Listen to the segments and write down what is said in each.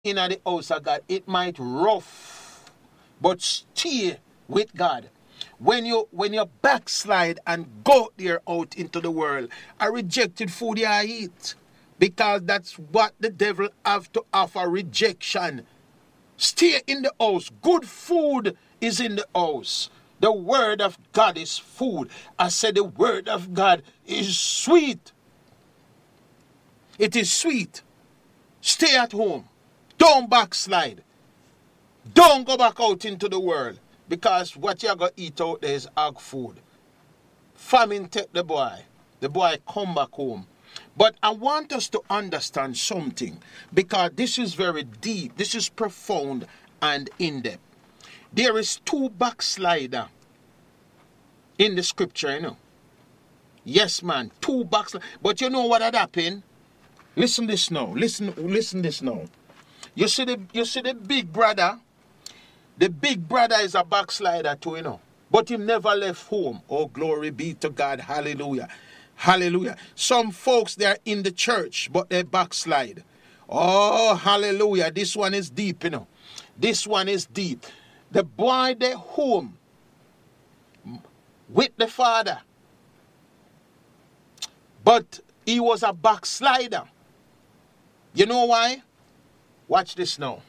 in the house of God, it might rough, but stay with God. When you backslide and go there out into the world, I rejected food I eat. Because that's what the devil have to offer, rejection. Stay in the house. Good food is in the house. The word of God is food. I said the word of God is sweet. It is sweet. Stay at home. Don't backslide. Don't go back out into the world. Because what you're going to eat out there is hog food. Famine take the boy. The boy come back home. But I want us to understand something. Because this is very deep. This is profound and in-depth. There is 2 backslider in the scripture, you know. Yes, man. 2 backslider. But you know what had happened? Listen this now. Listen this now. You see the big brother? The big brother is a backslider too, you know. But he never left home. Oh, glory be to God. Hallelujah. Hallelujah. Some folks, they're in the church, but they backslide. Oh, hallelujah. This one is deep, you know. This one is deep. The boy, they home with the father. But he was a backslider. You know why? Watch this now.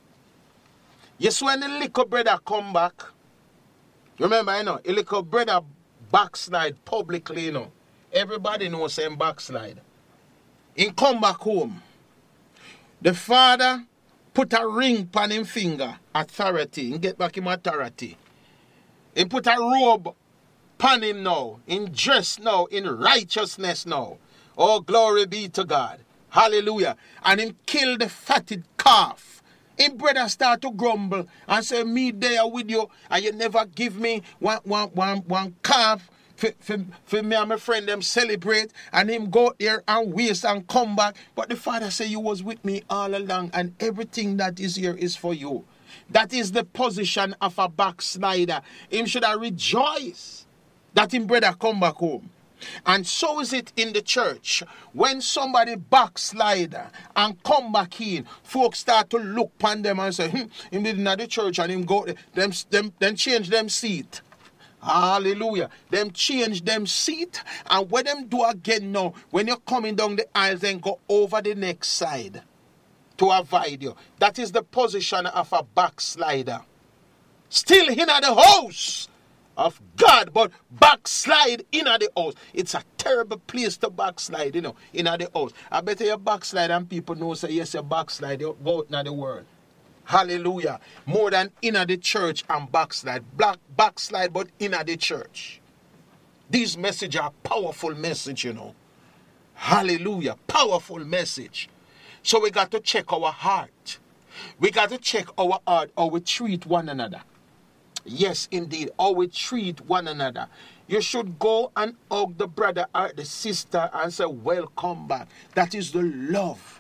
Yes, when the little brother come back, remember, you know, the little brother backslide publicly, you know. Everybody knows him backslide. He come back home. The father put a ring on him finger, authority. He get back him authority. He put a robe upon him now, in dress now, in righteousness now. Oh, glory be to God. Hallelujah. And him kill the fatted calf. His brother start to grumble and say, me there with you, and you never give me one calf for me and my friend them celebrate, and him go there and waste and come back. But the father say, you was with me all along, and everything that is here is for you. That is the position of a backslider. Him should have rejoice that him brother come back home. And so is it in the church. When somebody backslider and come back in, folks start to look upon them and say, him did not the church, and him go them change them seat. Hallelujah. Them change them seat, and when them do again now, when you're coming down the aisle, then go over the next side to avoid you. That is the position of a backslider. Still in the house of God, but backslide in the house. It's a terrible place to backslide, you know, in the house. I better you backslide and people know say, yes, you backslide, you go out in the world. Hallelujah. More than in the church and backslide. Backslide, but in the church. These messages are powerful message, you know. Hallelujah. Powerful message. So we got to check our heart. We got to check our heart, how we treat one another. Yes, indeed, how we treat one another. You should go and hug the brother or the sister and say, welcome back. That is the love.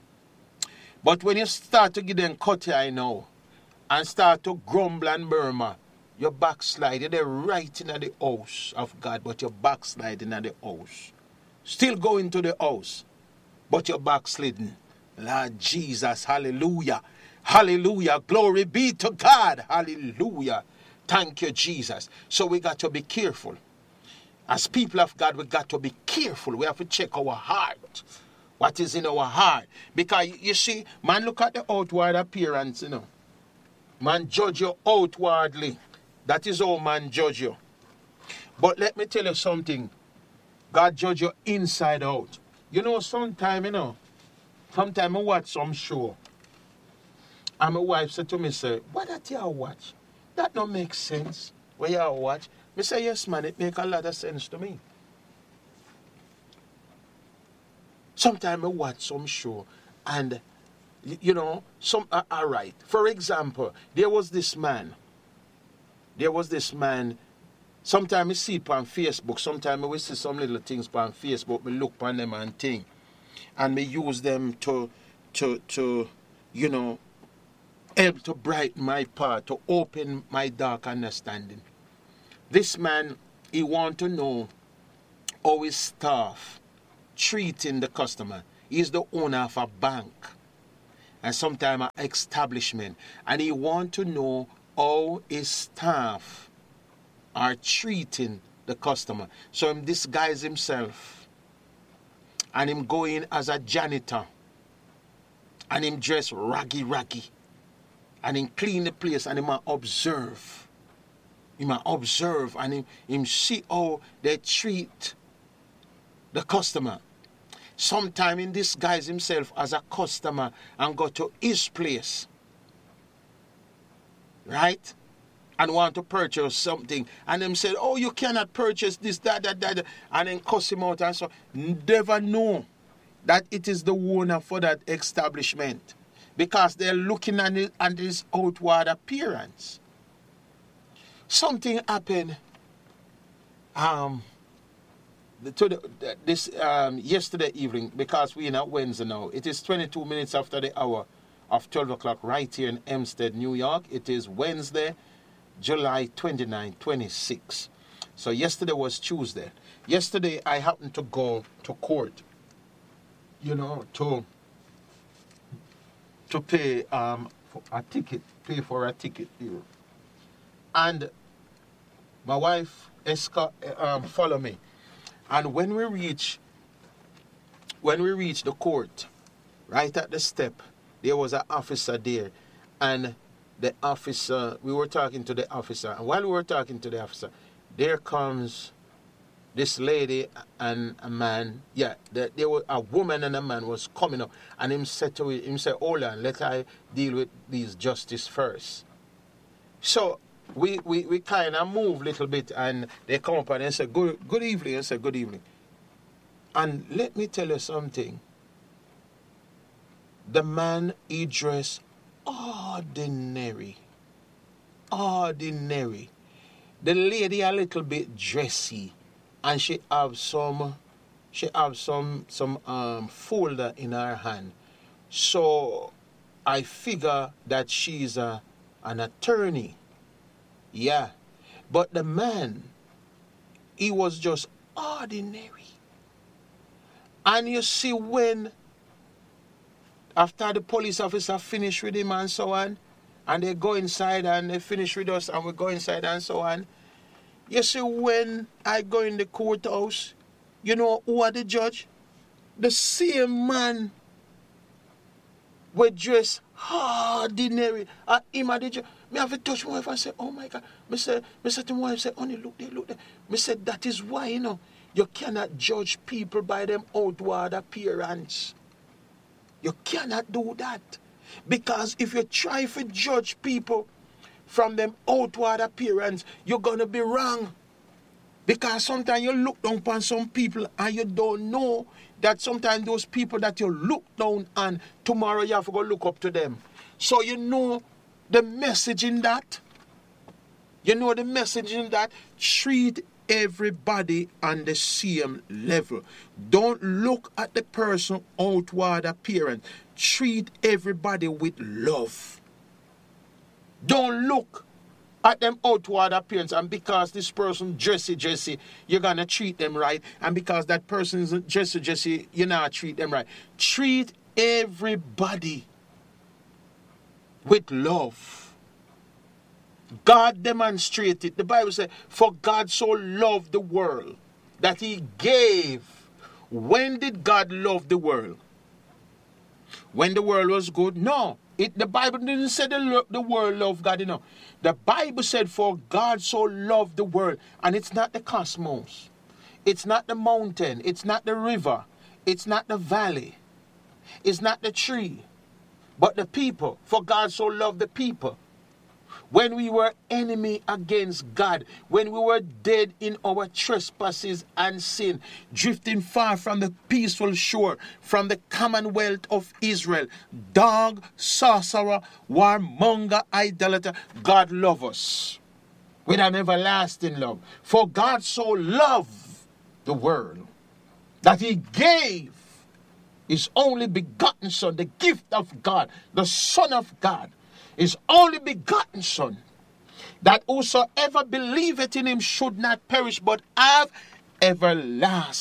But when you start to give them cut here now and start to grumble and murmur, you backslide. You're right in the house of God, but you're backsliding in the house. Still going to the house, but you're backsliding. Lord Jesus, hallelujah. Hallelujah. Glory be to God. Hallelujah. Thank you, Jesus. So we got to be careful. As people of God, we got to be careful. We have to check our heart. What is in our heart? Because you see, man, look at the outward appearance, you know. Man judge you outwardly. That is how man judge you. But let me tell you something. God judge you inside out. You know, sometimes I watch some show. And my wife said to me, say, what that you watch? That don't make sense. What you watch? Me say, yes, man, it make a lot of sense to me. Sometimes I watch some show and, you know, some are right. For example, there was this man. Sometimes I see it on Facebook. Sometimes I see some little things on Facebook. I look on them and think. And I use them to you know, help to brighten my path, to open my dark understanding. This man, he want to know how his staff treating the customer. He's the owner of a bank. and sometimes an establishment, and he want to know how his staff are treating the customer. So he disguise himself and him go in as a janitor and him dress raggy and him clean the place and him observe. He might observe and him see how they treat the customer. Sometime he disguise himself as a customer and go to his place. Right? And want to purchase something. And them said, oh, you cannot purchase this, that. And then cuss him out and so. Never know that it is the owner for that establishment. Because they're looking at it and his outward appearance. Something happened yesterday evening, because we're not Wednesday now. It is 22 minutes after the hour of 12 o'clock right here in Hempstead, New York. It is Wednesday, July 29, 26. So yesterday was Tuesday. Yesterday I happened to go to court, to pay for a ticket here. And my wife follow me. And when we reach the court, right at the step, there was an officer there. And the officer, we were talking to the officer. And while we were talking to the officer, there comes this lady and a man. Yeah, there was a woman and a man was coming up. And him said, hold on, let I deal with these justice first. So we kind of move a little bit, and they come up and they say, good evening. I said, good evening. And let me tell you something. The man, he dressed ordinary. The lady a little bit dressy, and she have some folder in her hand. So I figure that she's an attorney. Yeah. But the man, he was just ordinary. And you see, when after the police officer finished with him and so on, and they go inside and they finish with us and we go inside and so on, you see, when I go in the courthouse, you know who are the judge? The same man we dress ordinary. Him and the judge. Me have to touch my wife and say, oh my God. Me say to my wife, say, honey, look there. Me say, that is why, you cannot judge people by them outward appearance. You cannot do that. Because if you try to judge people from them outward appearance, you're going to be wrong. Because sometimes you look down upon some people and you don't know that sometimes those people that you look down on, tomorrow you have to go look up to them. So you know the message in that. Treat everybody on the same level. Don't look at the person outward appearance. Treat everybody with love. Don't look at them outward appearance, and because this person dressy, you're gonna treat them right. And because that person is dressy, you're not treat them right. Treat everybody with love. God demonstrated. The Bible says, for God so loved the world that he gave. When did God love the world? When the world was good? No. The Bible didn't say the world loved God, The Bible said, for God so loved the world. And it's not the cosmos. It's not the mountain. It's not the river. It's not the valley. It's not the tree. But the people. For God so loved the people. When we were enemy against God, when we were dead in our trespasses and sin, drifting far from the peaceful shore, from the commonwealth of Israel, dog, sorcerer, warmonger, idolater, God loved us with an everlasting love. For God so loved the world that he gave his only begotten Son, the gift of God, the Son of God, his only begotten Son, that whosoever believeth in him should not perish, but have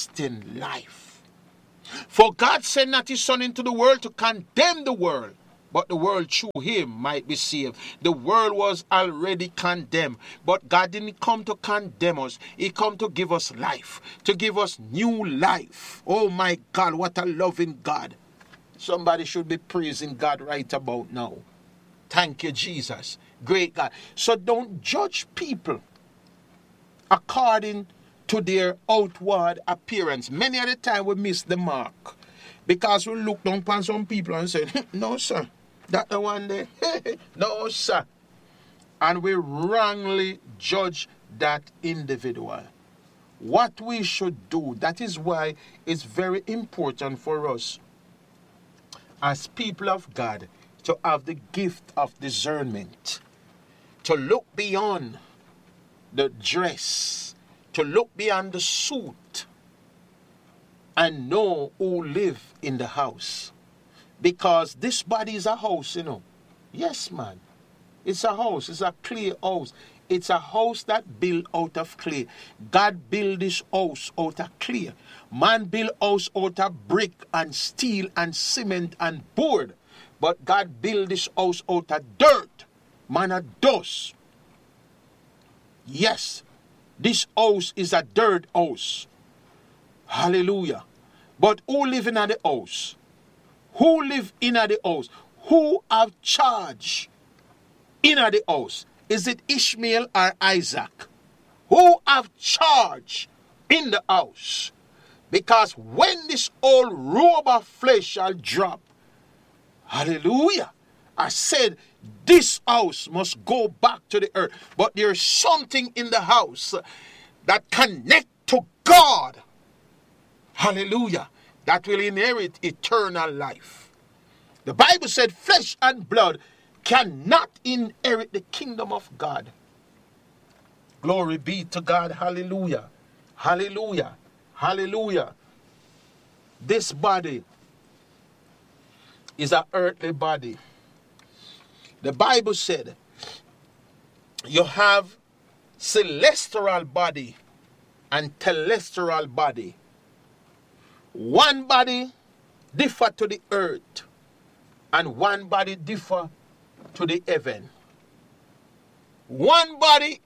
everlasting life. For God sent not his Son into the world to condemn the world, but the world through him might be saved. The world was already condemned, but God didn't come to condemn us. He come to give us life, to give us new life. Oh my God, what a loving God. Somebody should be praising God right about now. Thank you, Jesus. Great God. So don't judge people according to their outward appearance. Many of the time we miss the mark because we look down upon some people and say, no, sir, that the one there. No, sir. And we wrongly judge that individual. What we should do, that is why it's very important for us as people of God to have the gift of discernment, to look beyond the dress, to look beyond the suit, and know who live in the house. Because this body is a house, you know. Yes, man. It's a house. It's a clay house. It's a house that built out of clay. God built this house out of clay. Man built house out of brick and steel and cement and board. But God built this house out of dirt. Man of dust. Yes, this house is a dirt house. Hallelujah. But who live in the house? Who live in the house? Who have charge in the house? Is it Ishmael or Isaac? Who have charge in the house? Because when this old robe of flesh shall drop, hallelujah, I said this house must go back to the earth. But there's something in the house that connect to God. Hallelujah. That will inherit eternal life. The Bible said flesh and blood cannot inherit the kingdom of God. Glory be to God. Hallelujah. Hallelujah. Hallelujah. This body is an earthly body. The Bible said you have celestial body and terrestrial body. One body differ to the earth and one body differ to the heaven. One body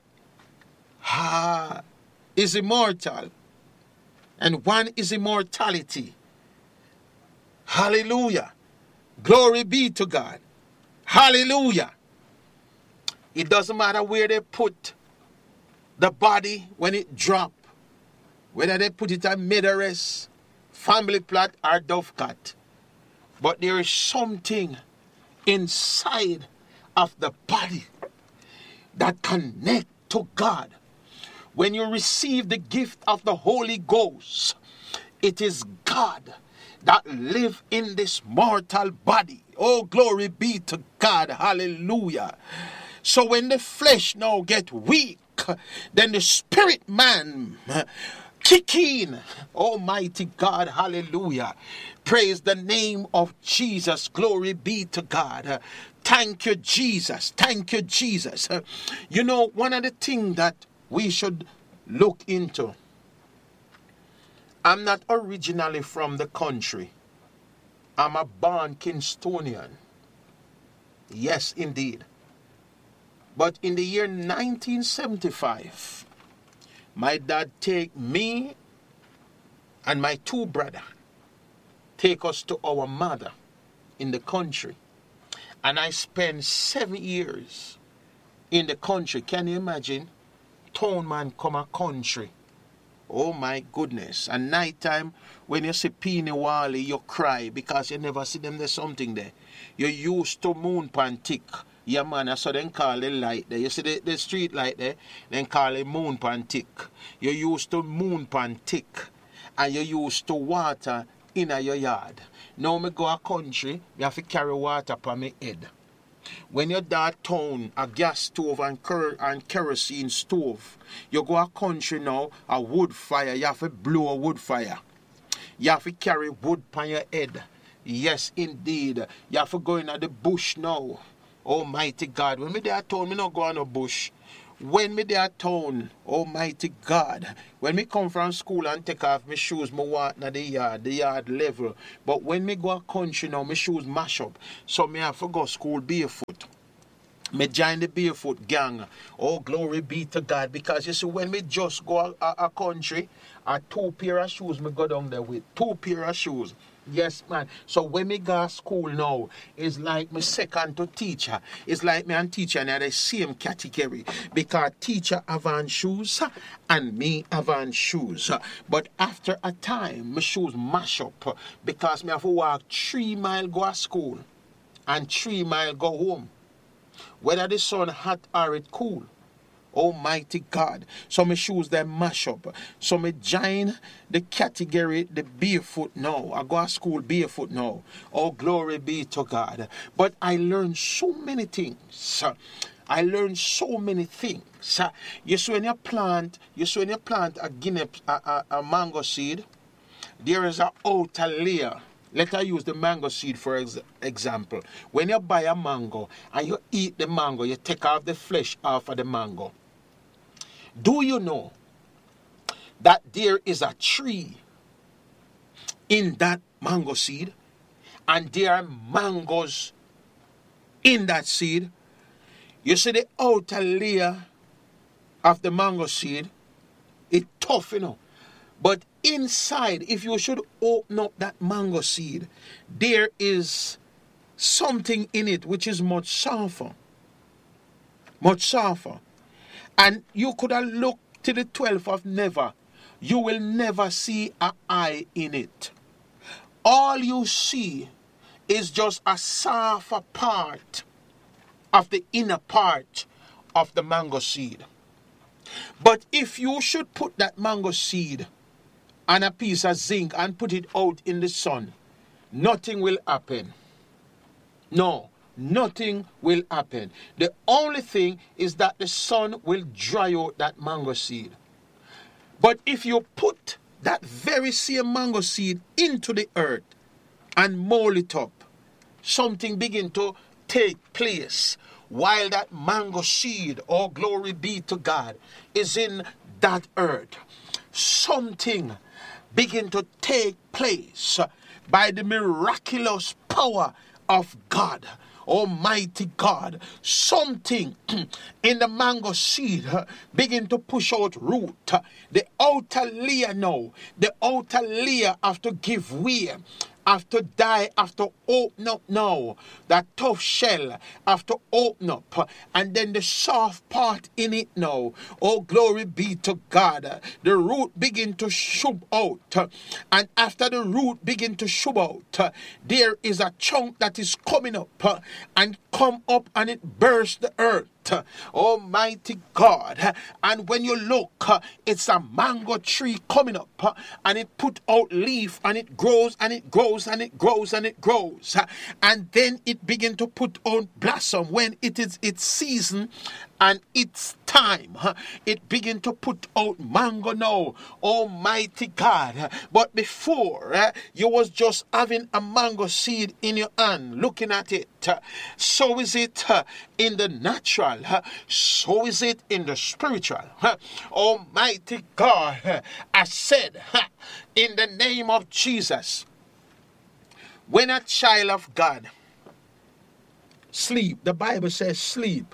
is immortal and one is immortality. Hallelujah. Glory be to God. Hallelujah. It doesn't matter where they put the body when it drop, whether they put it on Medares, family plot, or Dovecat. But there is something inside of the body that connect to God. When you receive the gift of the Holy Ghost, it is God that live in this mortal body. Oh, glory be to God. Hallelujah. So when the flesh now get weak, then the spirit man kick in. Almighty God. Hallelujah. Praise the name of Jesus. Glory be to God. Thank you, Jesus. Thank you, Jesus. You know, one of the things that we should look into. I'm not originally from the country. I'm a born Kingstonian. Yes, indeed. But in the year 1975, my dad take me and my two brothers, take us to our mother in the country. And I spent 7 years in the country. Can you imagine? Town man come a country. Oh my goodness. And nighttime, when you see Peony Wally, you cry because you never see them. There's something there. You used to moon pan tick. Yeah, man, so then call the light there. You see the street light there? Then call it moon pan tick. You used to moon pan tick. And you used to water in your yard. Now me go a country, you have to carry water upon my head. When you that town, a gas stove and kerosene stove, you go a country now, a wood fire, you have to blow a wood fire. You have to carry wood upon your head. Yes, indeed. You have to go in the bush now. Almighty God. When me there town, me not go on a bush. when me there town, Almighty God, when me come from school and take off my shoes, me walk na the yard level. But when me go a country now, my shoes mash up. So me have to go school barefoot. Me join the barefoot gang. Oh, glory be to God. Because you see, when me just go a country, a 2 pair of shoes me go down there with. 2 pair of shoes. Yes, man. So when me go to school now, it's like me second to teacher. It's like me and teacher are the same category. Because teacher have on shoes and me have on shoes. But after a time, my shoes mash up. Because me have to walk 3 miles go to school and 3 miles go home. Whether the sun hot or it cool. Almighty God. So my shoes they mash up. So me join the category the barefoot now. I go to school barefoot now. Oh, glory be to God. But I learned so many things. I learned so many things. You see when you plant a mango seed, there is an outer layer. Let us use the mango seed for example. When you buy a mango and you eat the mango, you take off the flesh off of the mango. Do you know that there is a tree in that mango seed and there are mangoes in that seed? You see the outer layer of the mango seed, it's tough, you know. But inside, if you should open up that mango seed, there is something in it which is much softer. Much softer. And you could have looked to the 12th of never. You will never see an eye in it. All you see is just a softer part of the inner part of the mango seed. But if you should put that mango seed and a piece of zinc and put it out in the sun, nothing will happen. No, nothing will happen. The only thing is that the sun will dry out that mango seed. But if you put that very same mango seed into the earth and mold it up, something begin to take place while that mango seed, oh glory be to God, is in that earth. Something begin to take place by the miraculous power of God, Almighty God. Something in the mango seed begin to push out root. The outer layer now, the outer layer have to give way, have to die, have to open up now. That tough shell have to open up. And then the soft part in it now. Oh, glory be to God. The root begin to shoot out. And after the root begin to shoot out, there is a chunk that is coming up and come up and it bursts the earth. Almighty God. And when you look, it's a mango tree coming up and it put out leaf and it grows and it grows and it grows and it grows. And then it begin to put out blossom when it is its season and it's time. It begin to put out mango now. Almighty God. But before, you was just having a mango seed in your hand, looking at it. So is it in the natural. So is it in the spiritual. Almighty God, I said, in the name of Jesus, when a child of God sleep, the Bible says sleep.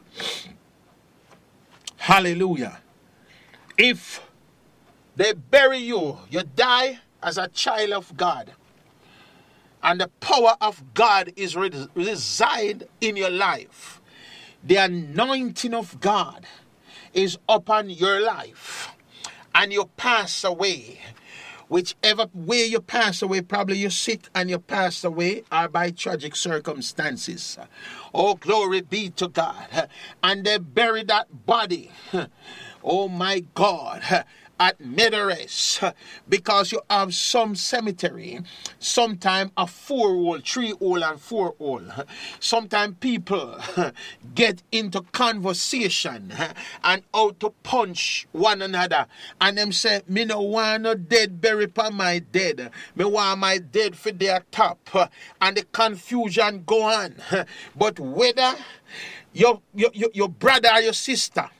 Hallelujah. If they bury you, you die as a child of God. And the power of God is reside in your life. The anointing of God is upon your life. And you pass away. Whichever way you pass away, probably you're sick and you pass away, or by tragic circumstances. Oh, glory be to God. And they bury that body. Oh, my God. At Medares, because you have some cemetery, sometimes a 4-hole, 3-hole, and 4-hole. Sometimes people get into conversation and out to punch one another. And them say, me no want no dead bury for my dead. Me want my dead for their top. And the confusion go on. But whether your brother or your sister,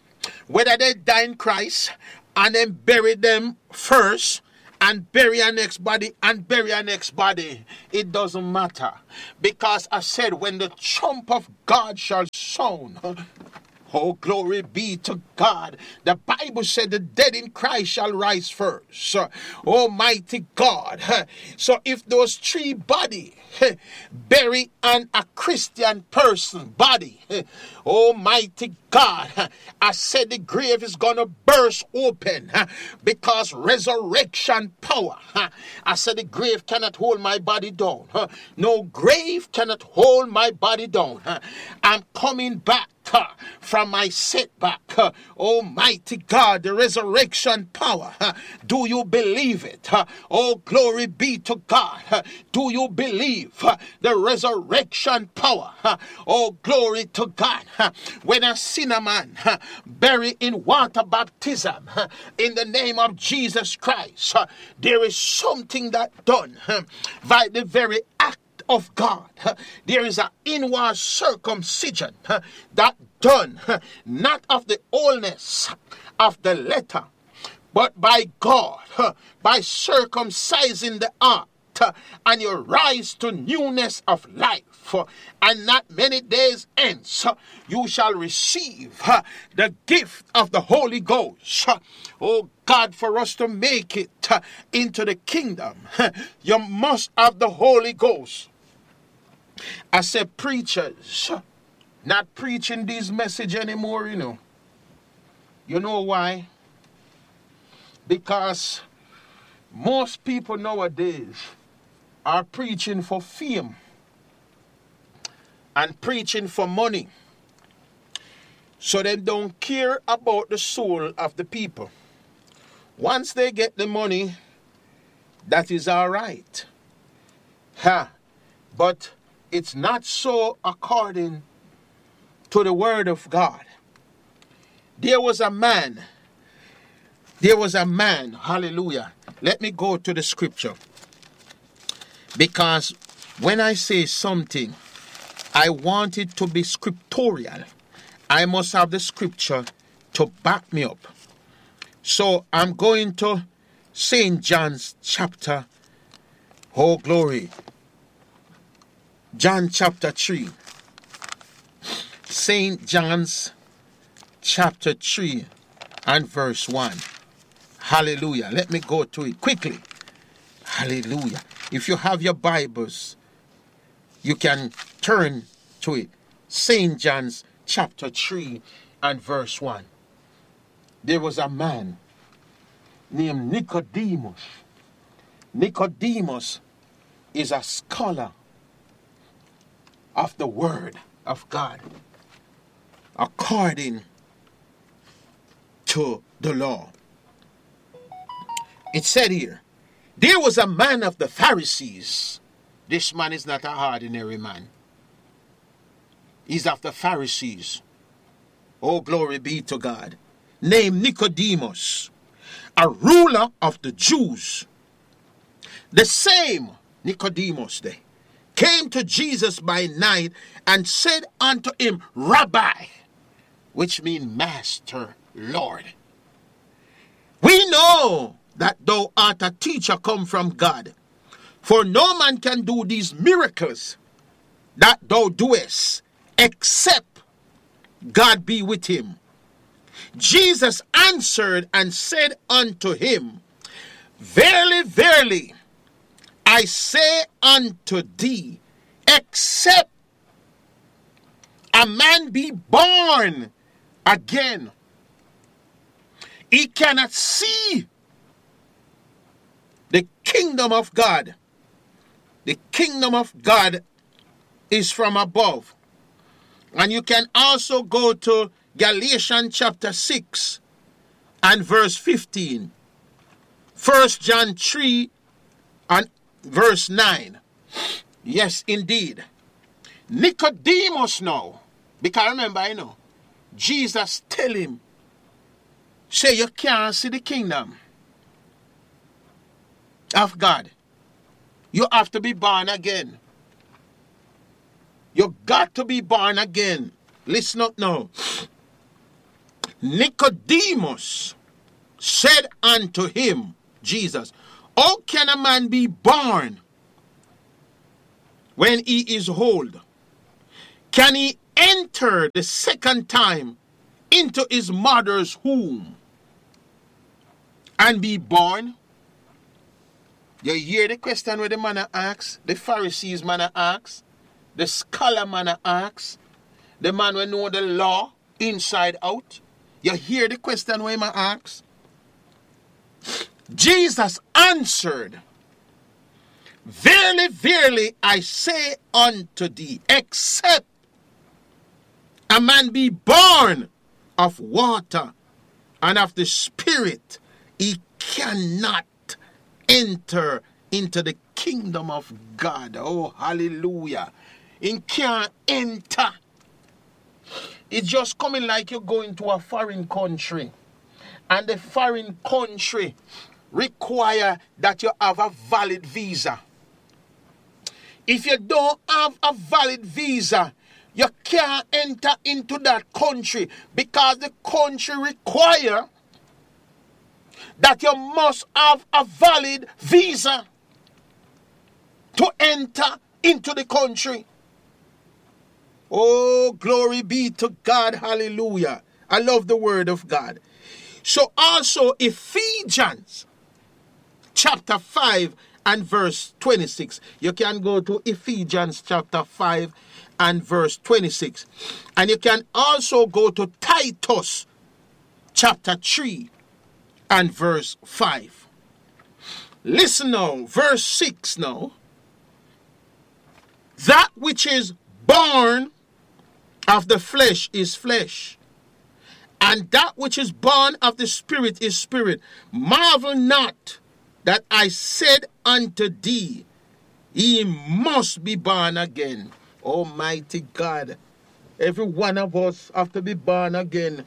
whether they die in Christ and then bury them first and bury our next body and bury our next body, it doesn't matter. Because I said, when the trump of God shall sound, oh, glory be to God. The Bible said the dead in Christ shall rise first. Almighty God. So if those three bodies bury a Christian person body, Almighty God, I said the grave is going to burst open because resurrection power. I said the grave cannot hold my body down. No grave cannot hold my body down. I'm coming back from my setback. Almighty God, the resurrection power. Do you believe it? Oh, glory be to God. Do you believe the resurrection power? Oh, glory to God. When a sinner man buried in water baptism in the name of Jesus Christ, there is something that done by the very act of God. There is an inward circumcision that done, not of the oldness of the letter, but by God, by circumcising the heart, and you rise to newness of life. And not many days hence, you shall receive the gift of the Holy Ghost. Oh God, for us to make it into the kingdom, you must have the Holy Ghost. I said, preachers not preaching this message anymore, you know. You know why? Because most people nowadays are preaching for fame and preaching for money. So they don't care about the soul of the people. Once they get the money, that is all right. But it's not so according to the word of God. There was a man, hallelujah. Let me go to the scripture. Because when I say something, I want it to be scriptorial. I must have the scripture to back me up. So I'm going to St. John's chapter, oh glory, John chapter 3. St. John's chapter 3 and verse 1. Hallelujah. Let me go to it quickly. Hallelujah. If you have your Bibles, you can turn to it. St. John's chapter 3 and verse 1. There was a man named Nicodemus. Nicodemus is a scholar of the word of God according to the law. It said here, there was a man of the Pharisees. This man is not an ordinary man. He's of the Pharisees. Oh, glory be to God. Named Nicodemus, a ruler of the Jews. The same Nicodemus there came to Jesus by night and said unto him, Rabbi, which means Master, Lord. We know that thou art a teacher come from God, for no man can do these miracles that thou doest, except God be with him. Jesus answered and said unto him, Verily, verily, I say unto thee, except a man be born again, he cannot see the kingdom of God. The kingdom of God is from above. And you can also go to Galatians chapter 6 and verse 15. 1 John 3 and verse 9. Yes, indeed. Nicodemus now, because remember, Jesus tell him, say you can't see the kingdom of God. You have to be born again. You got to be born again. Listen up now. Nicodemus said unto him, Jesus, how can a man be born when he is old? Can he enter the second time into his mother's womb and be born? You hear the question where the man asks, the Pharisees man asks, the scholar man asks, the man who know the law inside out. You hear the question where he asks? Jesus answered, verily, verily, I say unto thee, except a man be born of water and of the Spirit, he cannot enter into the kingdom of God. Oh, hallelujah. He can't enter. It's just coming like you're going to a foreign country. And the foreign country require that you have a valid visa. If you don't have a valid visa, you can't enter into that country because the country require that you must have a valid visa to enter into the country. Oh, glory be to God. Hallelujah. I love the word of God. So also Ephesians chapter 5 and verse 26. You can go to Ephesians chapter 5 and verse 26. And you can also go to Titus chapter 3 and verse 5. Listen now, verse 6 now. That which is born of the flesh is flesh, and that which is born of the Spirit is spirit. Marvel not that I said unto thee, ye must be born again. Almighty God, every one of us have to be born again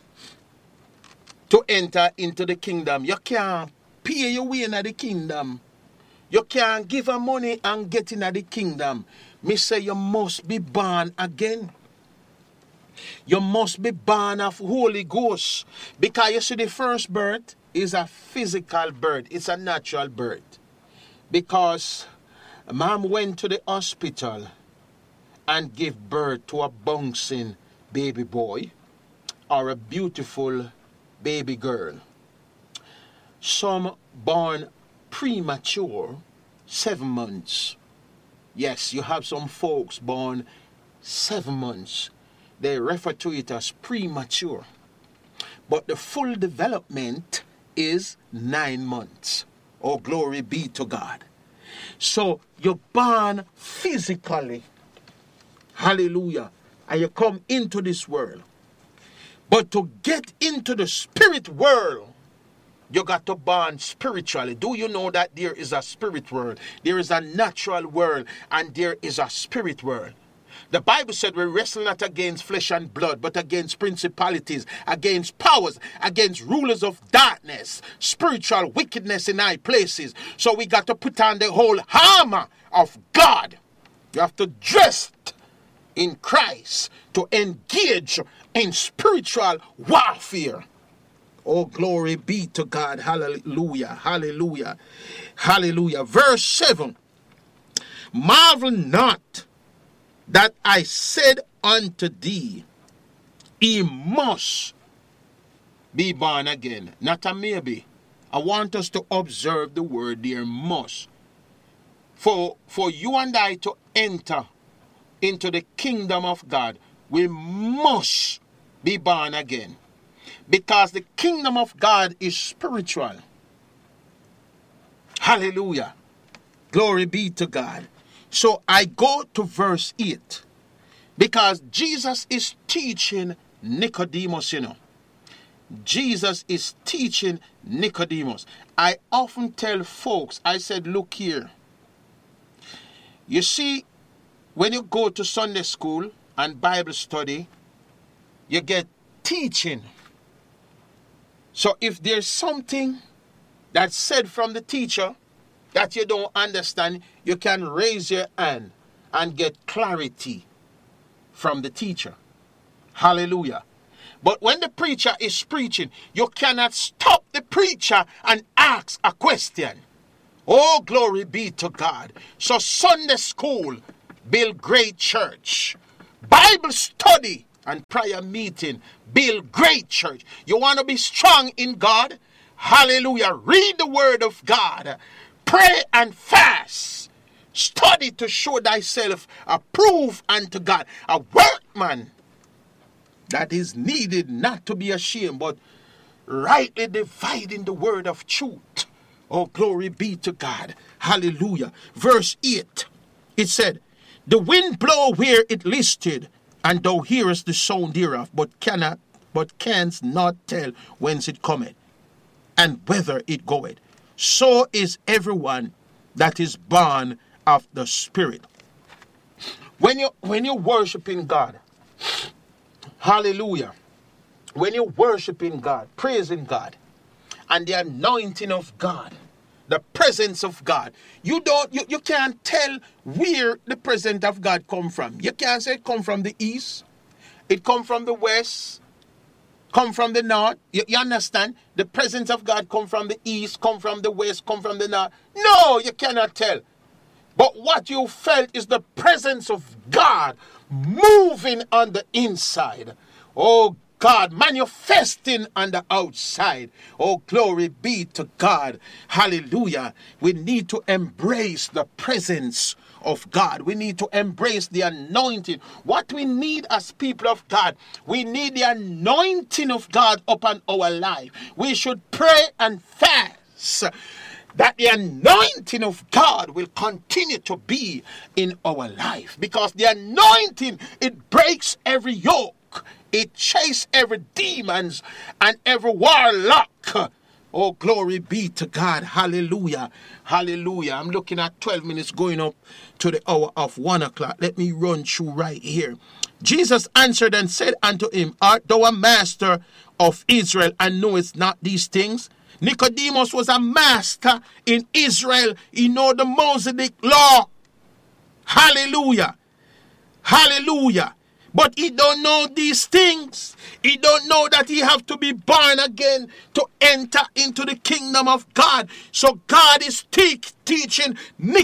to enter into the kingdom. You can't pay your way into the kingdom. You can't give her money and get into the kingdom. Me say you must be born again. You must be born of Holy Ghost. Because you see, the first birth is a physical birth. It's a natural birth. Because mom went to the hospital and gave birth to a bouncing baby boy or a beautiful baby girl. Some born premature, 7 months. Yes, you have some folks born 7 months. They refer to it as premature. But the full development is 9 months. Oh, glory be to God. So you're born physically. Hallelujah. And you come into this world. But to get into the spirit world, you got to born spiritually. Do you know that there is a spirit world? There is a natural world and there is a spirit world. The Bible said we wrestle not against flesh and blood, but against principalities, against powers, against rulers of darkness, spiritual wickedness in high places. So we got to put on the whole armor of God. You have to dress in Christ to engage in spiritual warfare. Oh, glory be to God. Hallelujah. Hallelujah. Hallelujah. Verse 7. Marvel not that I said unto thee, he must be born again. Not a maybe. I want us to observe the word there, must. For you and I to enter into the kingdom of God, we must be born again. Because the kingdom of God is spiritual. Hallelujah. Glory be to God. So I go to verse 8. Because Jesus is teaching Nicodemus, you know. Jesus is teaching Nicodemus. I often tell folks, I said, look here. You see, when you go to Sunday school and Bible study, you get teaching. So if there's something that's said from the teacher that you don't understand, you can raise your hand and get clarity from the teacher. Hallelujah. But when the preacher is preaching, you cannot stop the preacher and ask a question. Oh, glory be to God. So Sunday school build great church. Bible study and prayer meeting build great church. You want to be strong in God? Hallelujah. Read the word of God. Pray and fast. Study to show thyself approved unto God. A workman that is needed, not to be ashamed, but rightly dividing the word of truth. Oh, glory be to God. Hallelujah. Verse 8. It said, the wind blow where it listed, and thou hearest the sound thereof, but canst not tell whence it cometh, and whither it goeth. So is everyone that is born of the Spirit. When you're worshiping God, hallelujah, when you're worshiping God, praising God, and the anointing of God, the presence of God, you can't tell where the presence of God come from. You can't say it come from the east, it come from the west, come from the north. You understand? The presence of God come from the east, come from the west, come from the north. No, you cannot tell. But what you felt is the presence of God moving on the inside. Oh God, manifesting on the outside. Oh, glory be to God. Hallelujah. We need to embrace the presence of God. We need to embrace the anointing. What we need as people of God, we need the anointing of God upon our life. We should pray and fast that the anointing of God will continue to be in our life, because the anointing, it breaks every yoke. It chases every demons and every warlock. Oh, glory be to God. Hallelujah. Hallelujah. I'm looking at 12 minutes going up to the hour of 1 o'clock. Let me run through right here. Jesus answered and said unto him, art thou a master of Israel, and knowest not these things? Nicodemus was a master in Israel. He know the Mosaic law. Hallelujah. Hallelujah. But he don't know these things. He don't know that he have to be born again to enter into the kingdom of God. So God is teaching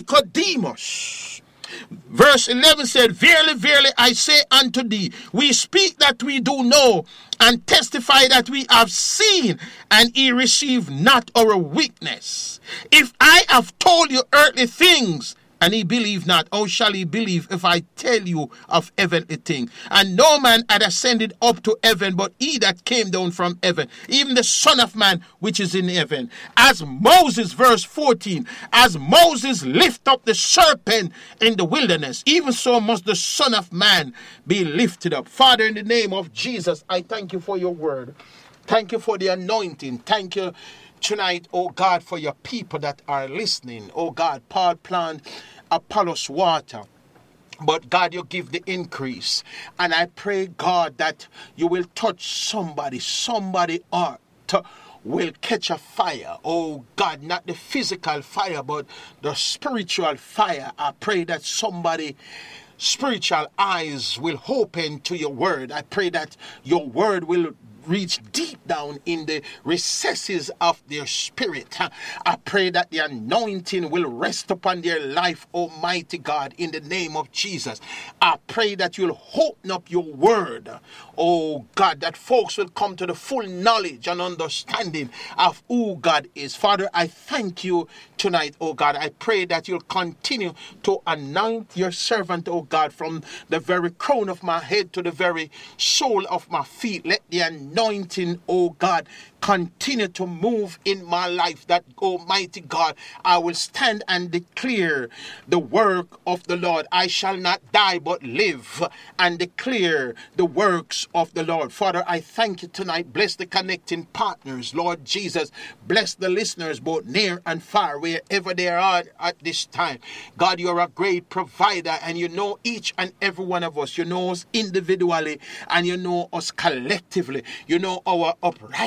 Nicodemus. Verse 11 said, verily, verily, I say unto thee, we speak that we do know, and testify that we have seen, and ye receive not our witness. If I have told you earthly things, and he believe not, how shall he believe if I tell you of heavenly things? And no man had ascended up to heaven, but he that came down from heaven, even the Son of Man which is in heaven. As Moses, verse 14, as Moses lift up the serpent in the wilderness, even so must the Son of Man be lifted up. Father, in the name of Jesus, I thank you for your word. Thank you for the anointing. Thank you tonight, oh God, for your people that are listening. Oh God, Paul plant, Apollos water, but God, you give the increase. And I pray, God, that you will touch somebody heart will catch a fire. Oh God, not the physical fire, but the spiritual fire. I pray that somebody spiritual eyes will open to your word. I pray that your word will reach deep down in the recesses of their spirit. I pray that the anointing will rest upon their life, Almighty God, in the name of Jesus. I pray that you'll open up your word, oh God, that folks will come to the full knowledge and understanding of who God is. Father, I thank you tonight, oh God. I pray that you'll continue to anoint your servant, oh God, from the very crown of my head to the very sole of my feet. Let the anointing, oh God, continue to move in my life, that Almighty God, I will stand and declare the work of the Lord. I shall not die but live and declare the works of the Lord. Father, I thank you tonight. Bless the connecting partners, Lord Jesus. Bless the listeners both near and far, wherever they are at this time. God, you're a great provider, and you know each and every one of us. You know us individually, and you know us collectively. You know our uprising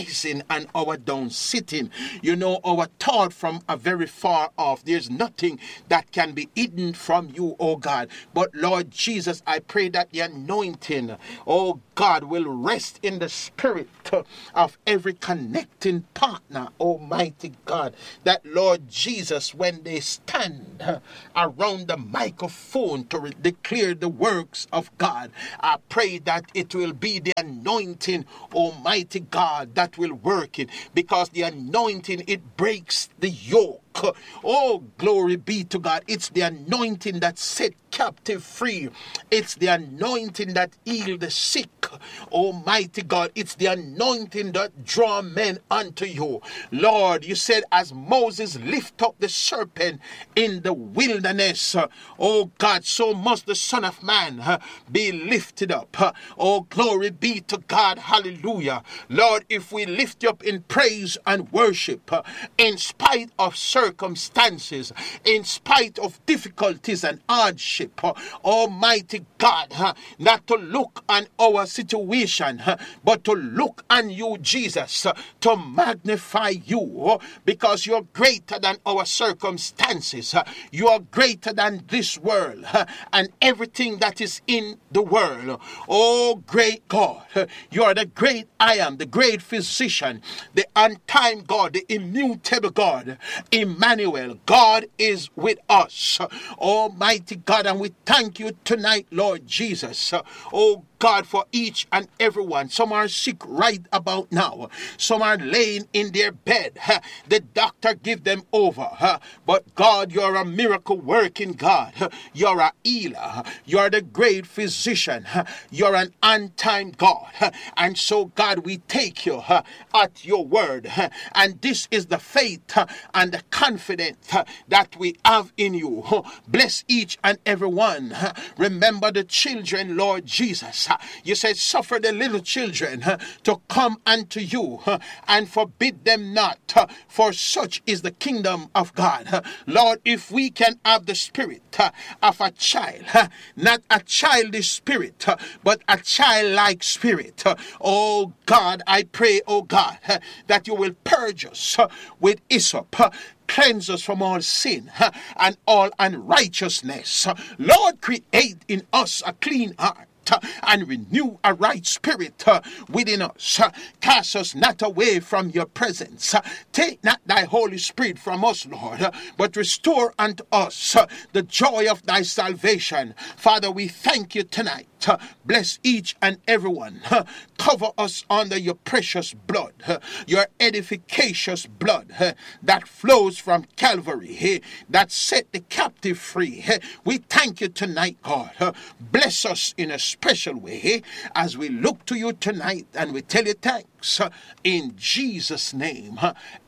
and our down sitting. You know our thought from a very far off. There's nothing that can be hidden from you, oh God. But Lord Jesus, I pray that the anointing, oh God, will rest in the spirit of every connecting partner, Almighty God. That Lord Jesus, when they stand around the microphone to declare the works of God, I pray that it will be the anointing, Almighty God, that will work it, because the anointing, it breaks the yoke. Oh, glory be to God. It's the anointing that set captive free. It's the anointing that heal the sick. Almighty God, it's the anointing that draw men unto you. Lord, you said as Moses lift up the serpent in the wilderness, oh God, so must the Son of Man be lifted up. Oh, glory be to God. Hallelujah. Lord, if we lift you up in praise and worship, in spite of circumstances, in spite of difficulties and hardship, Almighty God, not to look on our situation, but to look on you, Jesus, to magnify you, because you're greater than our circumstances. You are greater than this world and everything that is in the world. Oh, great God, you are the great I am, the great physician, the on-time God, the immutable God, Emmanuel. God is with us, Almighty God, and we thank you tonight, Lord Jesus. Oh God, for each and every one. Some are sick right about now. Some are laying in their bed. The doctor give them over. But God, you're a miracle working God. You're a healer. You're the great physician. You're an on-time God. And so, God, we take you at your word. And this is the faith and the confidence that we have in you. Bless each and every one. Remember the children, Lord Jesus. You said, suffer the little children to come unto you and forbid them not, for such is the kingdom of God. Lord, if we can have the spirit of a child, not a childish spirit, but a childlike spirit, oh God, I pray, oh God, that you will purge us with hyssop, cleanse us from all sin and all unrighteousness. Lord, create in us a clean heart and renew a right spirit within us. Cast us not away from your presence. Take not thy Holy Spirit from us, Lord, but restore unto us the joy of thy salvation. Father, we thank you tonight. Bless each and everyone. Cover us under your precious blood, your edificacious blood that flows from Calvary, that set the captive free. We thank you tonight, God. Bless us in a special way as we look to you tonight, and we tell you thanks in Jesus' name.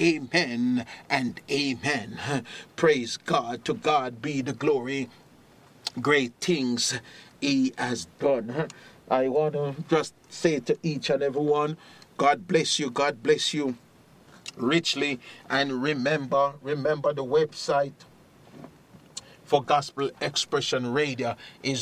Amen and amen. Praise God. To God be the glory. Great things he has done. I want to just say to each and every one, God bless you. God bless you richly. And remember the website for Gospel Expression Radio is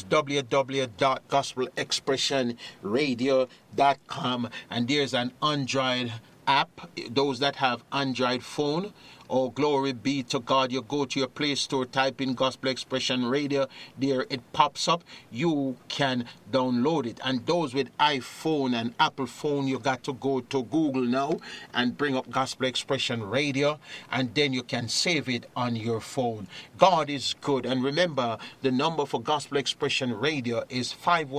www.gospelexpressionradio.com, and there's an Android app. Those that have Android phone, oh, glory be to God. You go to your Play Store, type in Gospel Expression Radio. There it pops up. You can download it. And those with iPhone and Apple phone, you got to go to Google now and bring up Gospel Expression Radio, and then you can save it on your phone. God is good. And remember, the number for Gospel Expression Radio is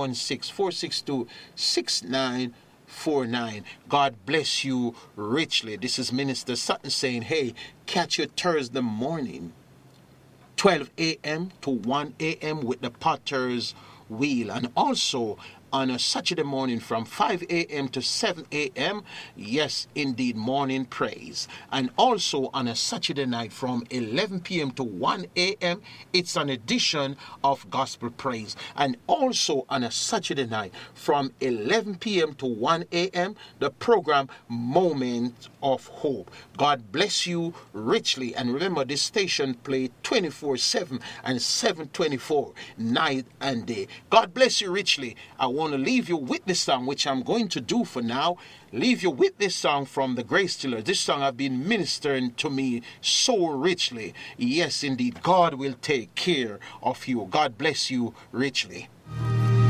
516-462-6949. God bless you richly. This is Minister Sutton saying, hey, catch you Thursday morning, 12 a.m. to 1 a.m. with the Potter's Wheel. And also on a Saturday morning from 5 a.m. to 7 a.m. Yes, indeed, morning praise. And also on a Saturday night from 11 p.m. to 1 a.m. it's an edition of Gospel Praise. And also on a Saturday night from 11 p.m. to 1 a.m. the program Moment of Hope. God bless you richly. And remember, this station play 24/7 and 7/24 night and day. God bless you richly. I want to leave you with this song, which I'm going to do for now. Leave you with this song from the Grace Tiller. This song has been ministering to me so richly. Yes, indeed, God will take care of you. God bless you richly.